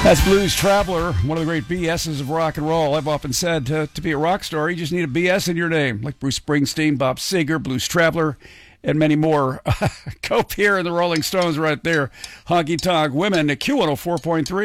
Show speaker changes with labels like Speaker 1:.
Speaker 1: That's Blues Traveler, one of the great BSs of rock and roll. I've often said to be a rock star, you just need a BS in your name, like Bruce Springsteen, Bob Seger, Blues Traveler, and many more. Cope here and the Rolling Stones right there. Honky Tonk Women at Q104.3.